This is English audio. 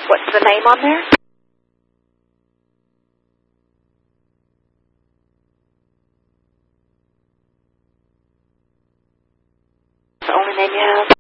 What's the name on there? The only name you have?